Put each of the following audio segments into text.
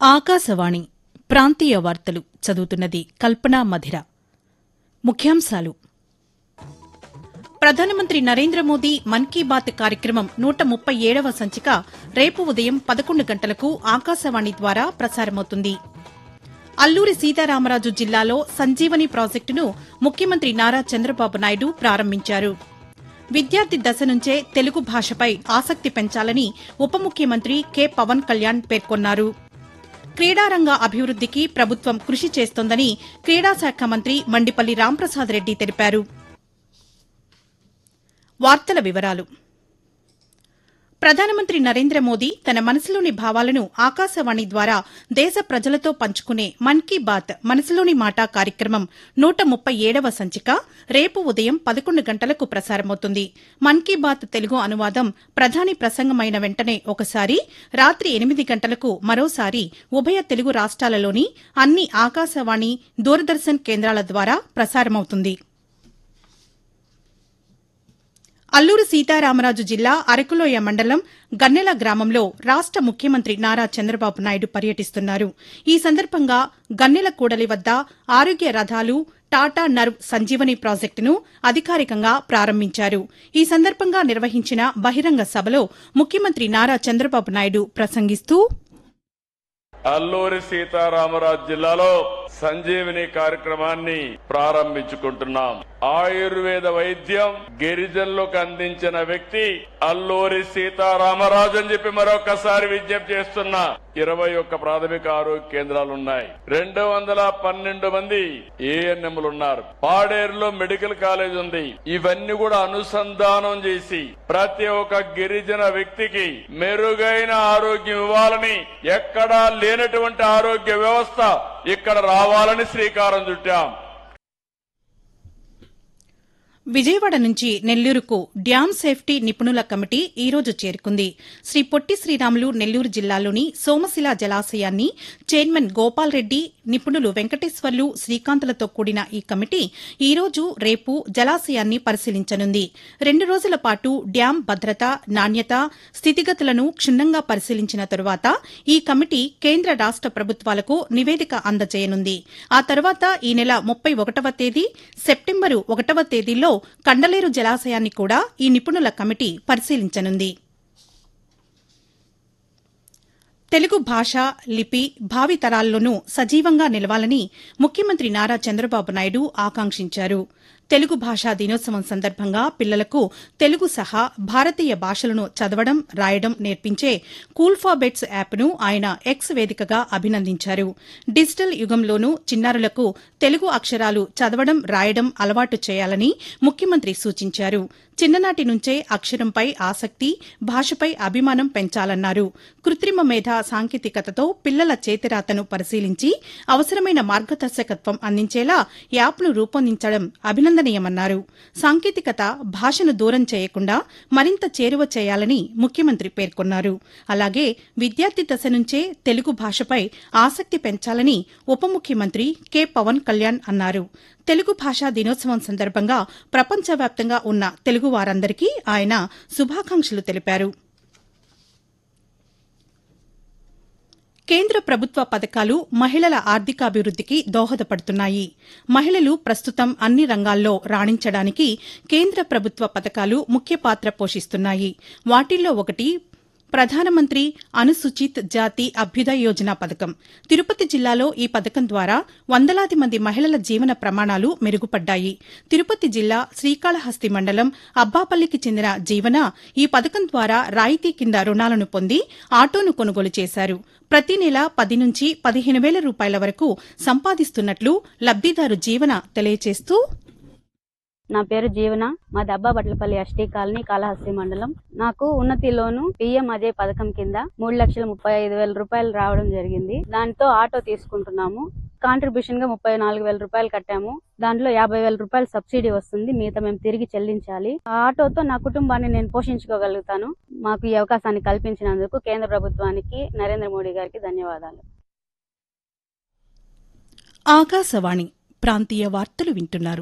ఆకాశవాణి ప్రాంతీయ వార్తలు చదువుతున్నది కల్పనా మధిర. ముఖ్యాంశాలు: ప్రధానమంత్రి నరేంద్ర మోదీ మన్ కీ బాత్ కార్యక్రమం 137వ సంచిక రేపు ఉదయం 11 గంటలకు ఆకాశవాణి ద్వారా ప్రసారమవుతుంది. అల్లూరి సీతారామరాజు జిల్లాలో సంజీవని ప్రాజెక్టును ముఖ్యమంత్రి నారా చంద్రబాబు నాయుడు ప్రారంభించారు. విద్యార్థి దశ నుంచే తెలుగు భాషపై ఆసక్తి పెంచాలని ఉప ముఖ్యమంత్రి కె పవన్ కళ్యాణ్ పేర్కొన్నారు. క్రీడారంగ అభివృద్దికి ప్రభుత్వం కృషి చేస్తోందని క్రీడాశాఖ మంత్రి మండిపల్లి రాంప్రసాద్ రెడ్డి తెలిపారు. వార్తల వివరాలు: ప్రధానమంత్రి నరేంద్ర మోదీ తన మనసులోని భావాలను ఆకాశవాణి ద్వారా దేశ ప్రజలతో పంచుకునే మన్ కీ బాత్ మనసులోని మాట కార్యక్రమం 137వ సంచిక రేపు ఉదయం 11 గంటలకు ప్రసారమవుతుంది. మన్ కీ బాత్ తెలుగు అనువాదం ప్రధాని ప్రసంగమైన వెంటనే ఒకసారి, రాత్రి 8 గంటలకు మరోసారి ఉభయ తెలుగు రాష్ట్రాలలోని అన్ని ఆకాశవాణి, దూరదర్శన్ కేంద్రాల ద్వారా ప్రసారమవుతుంది. అల్లూరు సీతారామరాజు జిల్లా అరకులోయ మండలం గన్నెల గ్రామంలో రాష్ట ముఖ్యమంత్రి నారా చంద్రబాబు నాయుడు పర్యటిస్తున్నారు. ఈ సందర్భంగా గన్నెల కూడలి వద్ద ఆరోగ్య రథాలు, టాటా నర్వ్ సంజీవని ప్రాజెక్టును అధికారికంగా ప్రారంభించారు. ఈ సందర్భంగా నిర్వహించిన బహిరంగ సభలో ముఖ్యమంత్రి నారా చంద్రబాబు నాయుడు ప్రసంగిస్తూ, అల్లూరి సీతారామరాజు జిల్లాలో సంజీవిని కార్యక్రమాన్ని ప్రారంభించుకుంటున్నాం. ఆయుర్వేద వైద్యం గిరిజనులకు అందించిన వ్యక్తి అల్లూరి సీతారామరాజు అని చెప్పి మరొకసారి విజ్ఞప్తి చేస్తున్నా. 21 ప్రాథమిక ఆరోగ్య కేంద్రాలున్నాయి. 212 మంది ఏఎన్ఎంలున్నారు. పాడేరులో మెడికల్ కాలేజ్ ఉంది. ఇవన్నీ కూడా అనుసంధానం చేసి ప్రతి ఒక్క గిరిజన వ్యక్తికి మెరుగైన ఆరోగ్యం ఇవ్వాలని, ఎక్కడా లేనటువంటి ఆరోగ్య వ్యవస్థ ఇక్కడ రావాలని శ్రీకారం చుట్టాం. విజయవాడ నుంచి నెల్లూరుకు డ్యాం సేఫ్టీ నిపుణుల కమిటీ ఈ రోజు చేరుకుంది. శ్రీ పొట్టి శ్రీరాములు నెల్లూరు జిల్లాలోని సోమశిల జలాశయాన్ని చైర్మన్ గోపాల్ రెడ్డి, నిపుణులు వెంకటేశ్వర్లు, శ్రీకాంత్లతో కూడిన ఈ కమిటీ ఈ రోజు, రేపు జలాశయాన్ని పరిశీలించనుంది. 2 రోజుల పాటు డ్యాం భద్రత, నాణ్యత, స్థితిగతులను క్షుణ్ణంగా పరిశీలించిన తరువాత ఈ కమిటీ కేంద్ర రాష్ట ప్రభుత్వాలకు నివేదిక అందజేయనుంది. ఆ తర్వాత ఈ నెల 31వ తేదీ, సెప్టెంబరు 1వ తేదీల్లో కండలేరు జలాశయాన్ని కూడా ఈ నిపుణుల కమిటీ పరిశీలించనుంది. తెలుగు భాష, లిపి భావితరాల్లోనూ సజీవంగా నిలవాలని ముఖ్యమంత్రి నారా చంద్రబాబు నాయుడు ఆకాంక్షించారు. తెలుగు భాషా దినోత్సవం సందర్భంగా పిల్లలకు తెలుగు సహా భారతీయ భాషలను చదవడం, రాయడం నేర్పించే కూల్ఫాబెట్స్ యాప్ను ఆయన ఎక్స్ వేదికగా అభినందించారు. డిజిటల్ యుగంలోనూ చిన్నారులకు తెలుగు అక్షరాలు చదవడం, రాయడం అలవాటు చేయాలని ముఖ్యమంత్రి సూచించారు. చిన్ననాటి నుంచే అక్షరంపై ఆసక్తి, భాషపై అభిమానం పెంచాలన్నారు. కృత్రిమ మేధ సాంకేతికతతో పిల్లల చేతిరాతను పరిశీలించి అవసరమైన మార్గదర్శకత్వం అందించేలా యాప్ను రూపొందించడం అభినందనీయమన్నారు. సాంకేతికత భాషను దూరం చేయకుండా మరింత చేరువ చేయాలని ముఖ్యమంత్రి పేర్కొన్నారు. అలాగే విద్యార్థి దశ నుంచే తెలుగు భాషపై ఆసక్తి పెంచాలని ఉప ముఖ్యమంత్రి కె పవన్ కళ్యాణ్ అన్నారు. తెలుగు భాషా దినోత్సవం సందర్భంగా ప్రపంచవ్యాప్తంగా ఉన్న తెలుగు వారందరికీ ఆయన శుభాకాంక్షలు తెలిపారు. కేంద్ర ప్రభుత్వ పథకాలు మహిళల ఆర్థికాభివృద్దికి దోహదపడుతున్నాయి. మహిళలు ప్రస్తుతం అన్ని రంగాల్లో రాణించడానికి కేంద్ర ప్రభుత్వ పథకాలు ముఖ్య పాత్ర పోషిస్తున్నాయి. వాటిల్లో ఒకటి ప్రధానమంత్రి అనుసూచిత్ జాతి అభ్యుదయ యోజన పథకం. తిరుపతి జిల్లాలో ఈ పథకం ద్వారా వందలాది మంది మహిళల జీవన ప్రమాణాలు మెరుగుపడ్డాయి. తిరుపతి జిల్లా శ్రీకాళహస్తి మండలం అబ్బాపల్లికి చెందిన జీవన ఈ పథకం ద్వారా రాయితీ కింద రుణాలను పొంది ఆటోను కొనుగోలు చేశారు. ప్రతి నెల 10 నుంచి 15,000 రూపాయల వరకు సంపాదిస్తున్నట్లు లబ్దిదారు జీవన తెలియజేస్తూ, నా పేరు జీవన, మాది అబ్బాబట్లపల్లి ఎస్టీ కాలనీ, కాళహస్తి మండలం. నాకు ఉన్నతి లోను పిఎం అజయ్ పథకం కింద 3,35,000 రూపాయలు రావడం జరిగింది. దాంతో ఆటో తీసుకుంటున్నాము. కాంట్రిబ్యూషన్ గా 34,000 రూపాయలు కట్టాము. దాంట్లో 50,000 రూపాయలు సబ్సిడీ వస్తుంది. మిగతా మేము తిరిగి చెల్లించాలి. ఆ ఆటోతో నా కుటుంబాన్ని నేను పోషించుకోగలుగుతాను. మాకు ఈ అవకాశాన్ని కల్పించినందుకు కేంద్ర ప్రభుత్వానికి, నరేంద్ర మోడీ గారికి ధన్యవాదాలు. ఆకాశవాణి ప్రాంతీయ వార్తలు వింటున్నారు.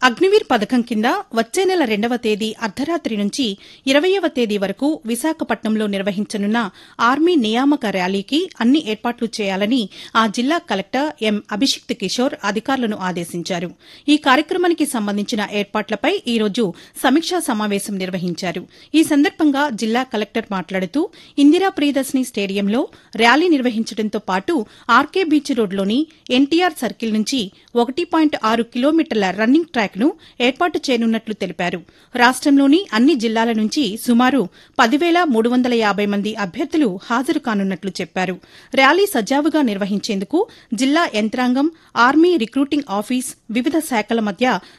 అగ్నివీర్ పథకం కింద వచ్చే నెల 2వ తేదీ అర్ధరాత్రి నుంచి 20వ తేదీ వరకు విశాఖపట్నంలో నిర్వహించనున్న ఆర్మీ నియామక ర్యాలీకి అన్ని ఏర్పాట్లు చేయాలని ఆ జిల్లా కలెక్టర్ ఎం అభిషిక్త్ కిషోర్ అధికారులను ఆదేశించారు. ఈ కార్యక్రమానికి సంబంధించిన ఏర్పాట్లపై ఈ రోజు సమీక్షా సమావేశం నిర్వహించారు. ఈ సందర్భంగా జిల్లా కలెక్టర్ మాట్లాడుతూ ఇందిరా ప్రియదర్శిని స్టేడియంలో ర్యాలీ నిర్వహించడంతో పాటు ఆర్కే బీచ్ రోడ్లోని ఎన్టీఆర్ సర్కిల్ నుంచి 1.6 కిలోమీటర్ల రన్నింగ్ ట్రాక్ను ఏర్పాటు చేయనున్నట్లు తెలిపారు. రాష్టంలోని అన్ని జిల్లాల నుంచి సుమారు 10,350 మంది అభ్యర్థులు హాజరు కానున్నట్లు చెప్పారు. ర్యాలీ సజావుగా నిర్వహించేందుకు జిల్లా యంత్రాంగం, ఆర్మీ రిక్రూటింగ్ ఆఫీస్, వివిధ శాఖల మధ్య